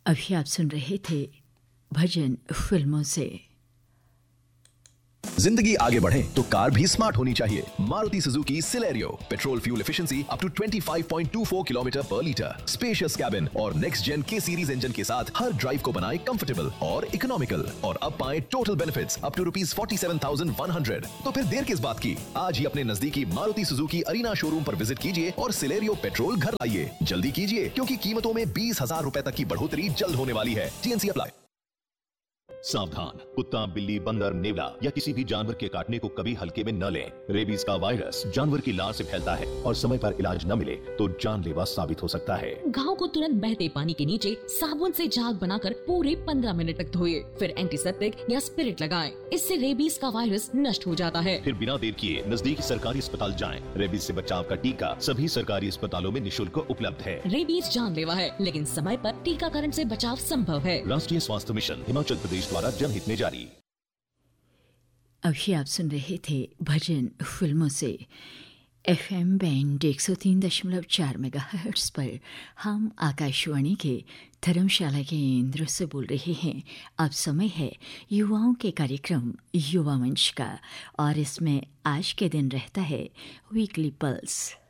अभी आप सुन रहे थे भजन फिल्मों से। जिंदगी आगे बढ़े तो कार भी स्मार्ट होनी चाहिए। Maruti Suzuki Celerio, petrol fuel efficiency up to 25.24 kilometre पर लीटर, स्पेशियस कैबिन और नेक्स्ट जेन के सीरीज इंजन के साथ हर ड्राइव को बनाए कंफर्टेबल और इकोनॉमिकल। और अब पाएं टोटल बेनिफिट्स अप टू ₹47,100। तो फिर देर किस बात की, आज ही अपने नजदीकी मारुति सुजुकी अरीना शोरूम पर विजिट कीजिए और सिलेरियो पेट्रोल घर लाइए। जल्दी कीजिए, क्योंकि कीमतों में 20,000 रुपए तक की बढ़ोतरी जल्द होने वाली है। TNC apply. सावधान, कुत्ता, बिल्ली, बंदर, नेवला या किसी भी जानवर के काटने को कभी हल्के में न लें। रेबीज का वायरस जानवर की लार से फैलता है और समय पर इलाज न मिले तो जानलेवा साबित हो सकता है। घाव को तुरंत बहते पानी के नीचे साबुन से झाग बनाकर पूरे 15 मिनट तक धोए, फिर एंटीसेप्टिक या स्पिरिट लगाएं। इससे रेबीज का वायरस नष्ट हो जाता है। फिर बिना देर किए नजदीकी सरकारी अस्पताल जाएं। रेबीज से बचाव का टीका सभी सरकारी अस्पतालों में निःशुल्क उपलब्ध है। रेबीज जानलेवा है, लेकिन समय पर टीकाकरण से बचाव संभव है। राष्ट्रीय स्वास्थ्य मिशन हिमाचल प्रदेश द्वारा जनहित में जारी। अभी आप सुन रहे थे भजन फिल्मों से। FM बैंड 103.4 मेगाहर्ट्ज पर हम आकाशवाणी के धर्मशाला केंद्र से बोल रहे हैं। अब समय है युवाओं के कार्यक्रम युवा मंच का, और इसमें आज के दिन रहता है वीकली पल्स।